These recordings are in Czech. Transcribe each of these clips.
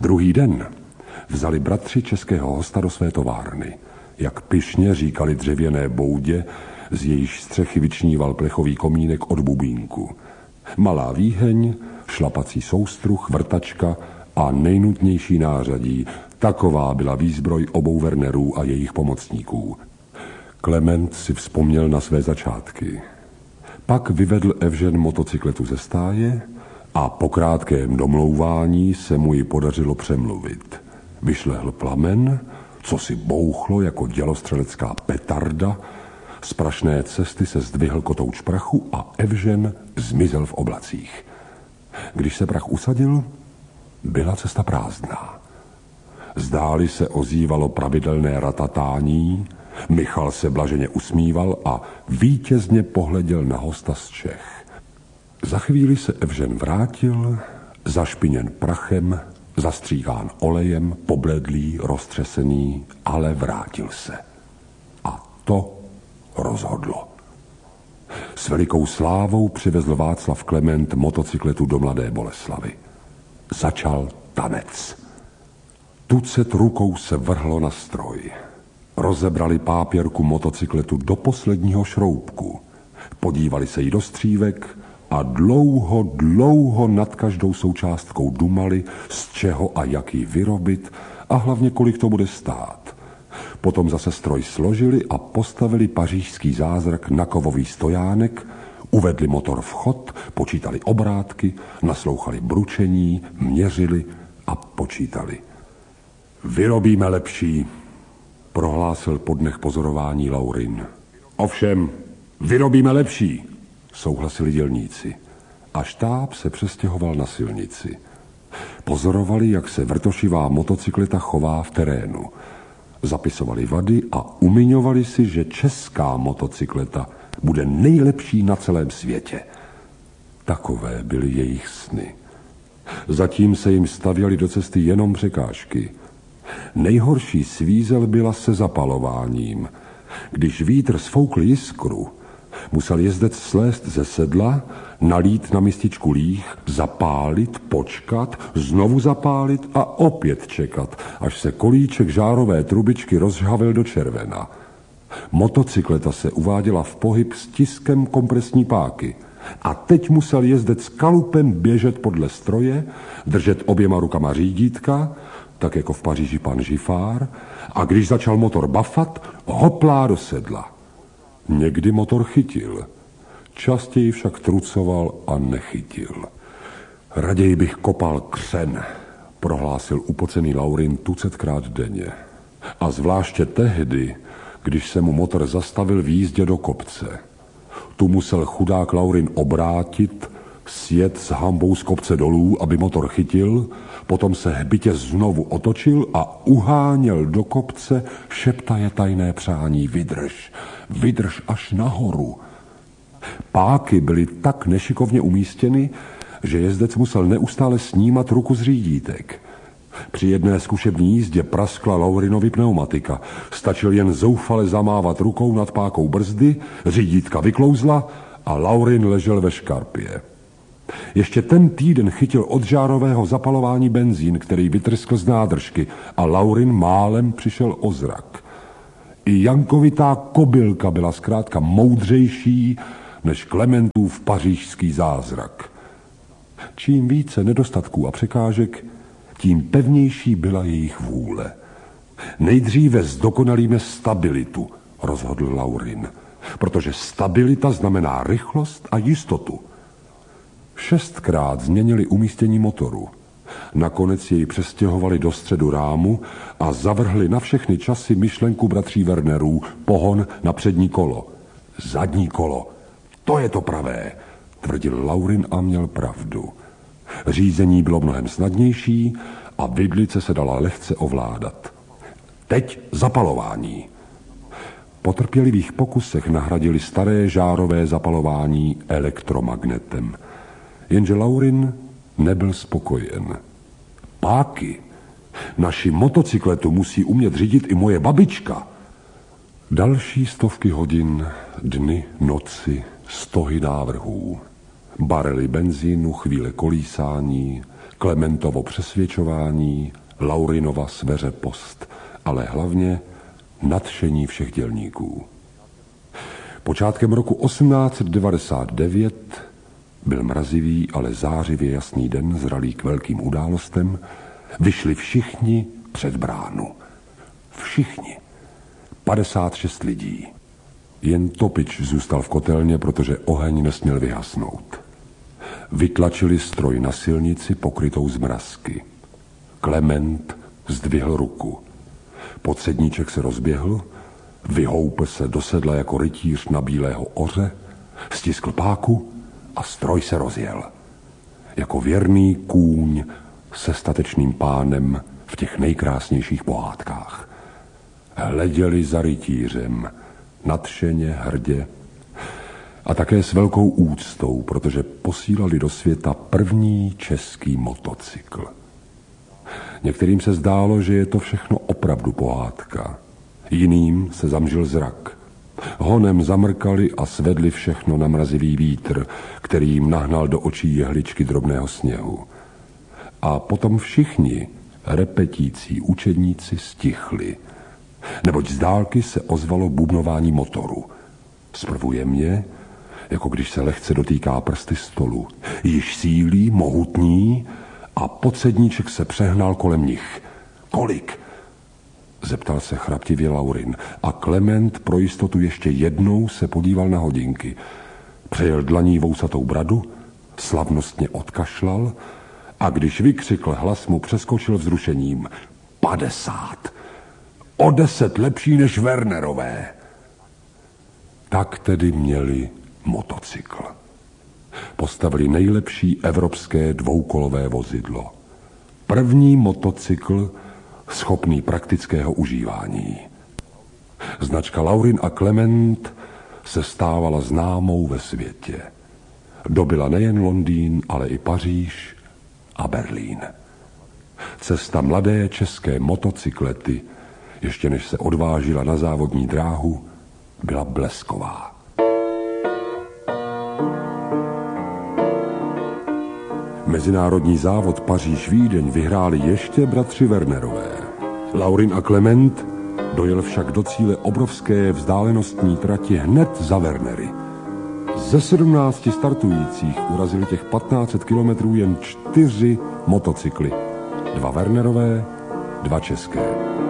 Druhý den vzali bratři českého hosta do své továrny. Jak pyšně říkali dřevěné boudě, z jejíž střechy vyčníval plechový komínek od bubínku. Malá výheň, šlapací soustruh, vrtačka a nejnutnější nářadí. Taková byla výzbroj obou Wernerů a jejich pomocníků. Klement si vzpomněl na své začátky. Pak vyvedl Evžen motocykletu ze stáje a po krátkém domlouvání se mu ji podařilo přemluvit. Vyšlehl plamen, co si bouchlo jako dělostřelecká petarda, z prašné cesty se zdvihl kotouč prachu a Evžen zmizel v oblacích. Když se prach usadil, byla cesta prázdná. Zdáli se ozývalo pravidelné ratatání, Michal se blaženě usmíval a vítězně pohleděl na hosta z Čech. Za chvíli se Evžen vrátil, zašpiněn prachem, zastříhán olejem, pobledlý, roztřesený, ale vrátil se. A to rozhodlo. S velikou slávou přivezl Václav Klement motocykletu do Mladé Boleslavi. Začal tanec. Tucet rukou se vrhlo na stroj. Rozebrali pápěrku motocykletu do posledního šroubku. Podívali se jí do střívek a dlouho nad každou součástkou dumali, z čeho a jak ji vyrobit a hlavně kolik to bude stát. Potom zase stroj složili a postavili pařížský zázrak na kovový stojánek, uvedli motor v chod, počítali obrátky, naslouchali bručení, měřili a počítali. Vyrobíme lepší, prohlásil po dnech pozorování Laurin. Ovšem, vyrobíme lepší, souhlasili dělníci. A štáb se přestěhoval na silnici. Pozorovali, jak se vrtošivá motocykleta chová v terénu. Zapisovali vady a umiňovali si, že česká motocykleta bude nejlepší na celém světě. Takové byly jejich sny. Zatím se jim stavěly do cesty jenom překážky. Nejhorší svízel byla se zapalováním. Když vítr sfoukl jiskru, musel jezdec slést ze sedla, nalít na mističku líh, zapálit, počkat, znovu zapálit a opět čekat, až se kolíček žárové trubičky rozžhavil do červena. Motocykleta se uváděla v pohyb s tiskem kompresní páky a teď musel jezdec kalupem běžet podle stroje, držet oběma rukama řídítka, tak jako v Paříži pan Žifár, a když začal motor bafat, hoplá do sedla. Někdy motor chytil, častěji však trucoval a nechytil. Raději bych kopal křen, prohlásil upocený Laurin tucetkrát denně. A zvláště tehdy, když se mu motor zastavil v jízdě do kopce. Tu musel chudák Laurin obrátit, sjet s hambou z kopce dolů, aby motor chytil, potom se hbitě znovu otočil a uháněl do kopce, šeptaje tajné přání: vydrž, vydrž až nahoru. Páky byly tak nešikovně umístěny, že jezdec musel neustále snímat ruku z řídítek. Při jedné zkušební jízdě praskla Laurinovi pneumatika. Stačil jen zoufale zamávat rukou nad pákou brzdy, řídítka vyklouzla a Laurin ležel ve škarpě. Ještě ten týden chytil od žárového zapalování benzín, který vytryskl z nádržky, a Laurin málem přišel o zrak. I Jankovitá kobylka byla zkrátka moudřejší než Klementův pařížský zázrak. Čím více nedostatků a překážek, tím pevnější byla jejich vůle. Nejdříve zdokonalíme stabilitu, rozhodl Laurin, protože stabilita znamená rychlost a jistotu. 6krát změnili umístění motoru. Nakonec jej přestěhovali do středu rámu a zavrhli na všechny časy myšlenku bratří Wernerů: pohon na přední kolo. Zadní kolo, to je to pravé, tvrdil Laurin a měl pravdu. Řízení bylo mnohem snadnější a vidlice se dala lehce ovládat. Teď zapalování. Po trpělivých pokusech nahradili staré žárové zapalování elektromagnetem. Jenže Laurin nebyl spokojen. Páky, naši motocykletu musí umět řídit i moje babička. Další stovky hodin, dny, noci, stohy návrhů. Barely benzínu, chvíle kolísání, Klementovo přesvědčování, Laurinova sveřepost, ale hlavně nadšení všech dělníků. Počátkem roku 1899 byl mrazivý, ale zářivě jasný den zralý k velkým událostem. Vyšli všichni před bránu. Všichni. 56 lidí. Jen topič zůstal v kotelně, protože oheň nesměl vyhasnout. Vytlačili stroj na silnici pokrytou zmrazky. Klement zdvihl ruku. Podsedníček se rozběhl, vyhoupl se do sedla jako rytíř na bílého oře, stiskl páku a stroj se rozjel. Jako věrný kůň se statečným pánem v těch nejkrásnějších pohádkách. Hleděli za rytířem, nadšeně, hrdě a také s velkou úctou, protože posílali do světa první český motocykl. Některým se zdálo, že je to všechno opravdu pohádka. Jiným se zamžil zrak. Honem zamrkali a svedli všechno na mrazivý vítr, který jim nahnal do očí jehličky drobného sněhu. A potom všichni repetící učedníci stichli, neboť z dálky se ozvalo bubnování motoru. Zprvu jemně, jako když se lehce dotýká prsty stolu. Již sílí, mohutní a podsedníček se přehnal kolem nich. Kolik? Zeptal se chraptivě Laurin a Klement pro jistotu ještě jednou se podíval na hodinky. Přejel dlaní vousatou bradu, slavnostně odkašlal a když vykřikl, hlas mu přeskočil vzrušením. 50! O 10 lepší než Wernerové! Tak tedy měli motocykl. Postavili nejlepší evropské dvoukolové vozidlo. První motocykl schopný praktického užívání. Značka Laurin a Klement se stávala známou ve světě. Dobyla nejen Londýn, ale i Paříž a Berlín. Cesta mladé české motocyklety, ještě než se odvážila na závodní dráhu, byla blesková. Mezinárodní závod Paříž-Vídeň vyhráli ještě bratři Wernerové. Laurin a Klement dojel však do cíle obrovské vzdálenostní trati hned za Wernery. Ze 17 startujících urazili těch 1500 kilometrů jen 4 motocykly. 2 Wernerové, 2 české.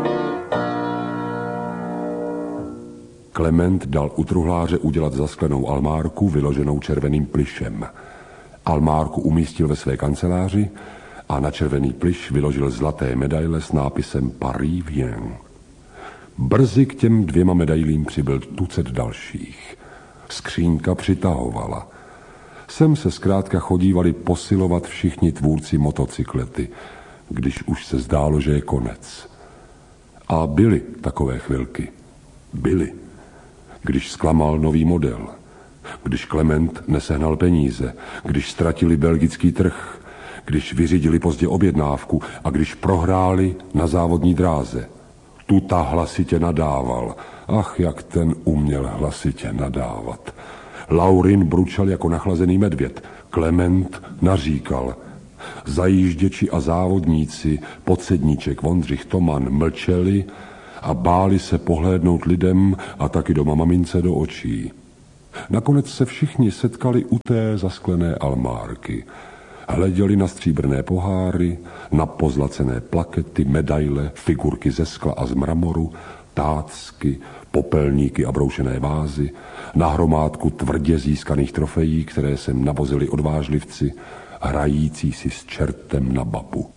Klement dal u truhláře udělat zasklenou almárku vyloženou červeným plyšem. Almárku umístil ve své kanceláři a na červený plyš vyložil zlaté medaile s nápisem Paris vient. Brzy k těm 2 medailím přibyl tucet dalších. Skřínka přitahovala. Sem se zkrátka chodívali posilovat všichni tvůrci motocyklety, když už se zdálo, že je konec. A byly takové chvilky. Byly. Když zklamal nový model, když Klement nesehnal peníze, když ztratili belgický trh, když vyřídili pozdě objednávku a když prohráli na závodní dráze. Tuta hlasitě nadával. Ach, jak ten uměl hlasitě nadávat. Laurin bručal jako nachlazený medvěd. Klement naříkal. Zajížděči a závodníci, podsedníček, Vondřich, Toman mlčeli a báli se pohlédnout lidem a taky doma mamince do očí. Nakonec se všichni setkali u té zasklené almárky. Hleděli na stříbrné poháry, na pozlacené plakety, medaile, figurky ze skla a z mramoru, tácky, popelníky a broušené vázy, na hromádku tvrdě získaných trofejí, které sem navozili odvážlivci, hrající si s čertem na babu.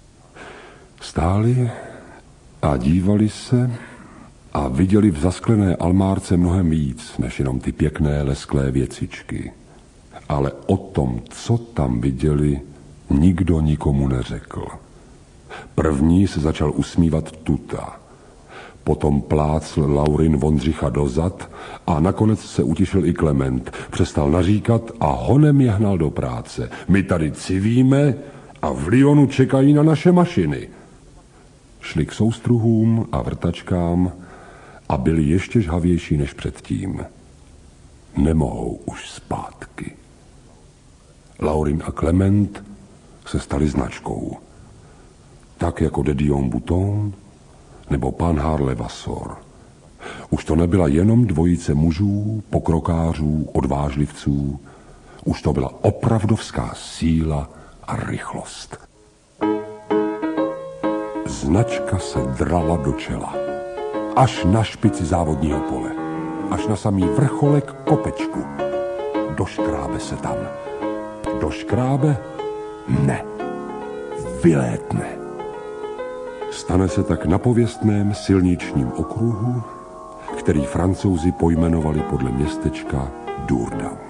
Stáli a dívali se a viděli v zasklené almárce mnohem víc, než jenom ty pěkné lesklé věcičky. Ale o tom, co tam viděli, nikdo nikomu neřekl. První se začal usmívat Tuta. Potom plácl Laurin Vondřicha dozad a nakonec se utišil i Klement. Přestal naříkat a honem je hnal do práce. My tady civíme a v Lyonu čekají na naše mašiny. Šli k soustruhům a vrtačkám a byli ještě žhavější než předtím. Nemohou už zpátky. Laurin a Klement se stali značkou. Tak jako de Dion Bouton nebo pan Harle Vassor. Už to nebyla jenom dvojice mužů, pokrokářů, odvážlivců. Už to byla opravdovská síla a rychlost. Značka se drala do čela. Až na špici závodního pole. Až na samý vrcholek kopečku. Doškrábe se tam. Doškrábe? Ne. Vylétne. Stane se tak na pověstném silničním okruhu, který Francouzi pojmenovali podle městečka Dourdan.